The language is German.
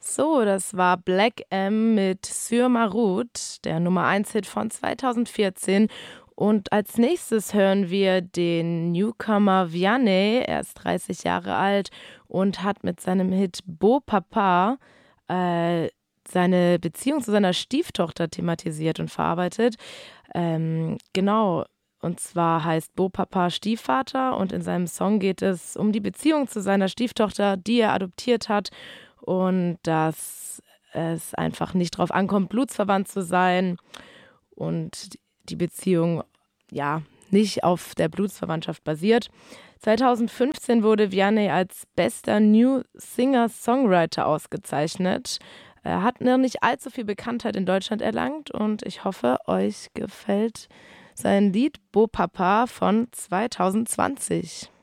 So, das war Black M mit Sur ma route, der Nummer 1 Hit von 2014. Und als nächstes hören wir den Newcomer Vianney. Er ist 30 Jahre alt und hat mit seinem Hit Beau Papa seine Beziehung zu seiner Stieftochter thematisiert und verarbeitet. Genau, und zwar heißt Beau Papa Stiefvater und in seinem Song geht es um die Beziehung zu seiner Stieftochter, die er adoptiert hat und dass es einfach nicht drauf ankommt, blutsverwandt zu sein und die Beziehung ja nicht auf der Blutsverwandtschaft basiert. 2015 wurde Vianney als bester New Singer-Songwriter ausgezeichnet. Er hat noch nicht allzu viel Bekanntheit in Deutschland erlangt und ich hoffe, euch gefällt sein Lied Beau Papa von 2020.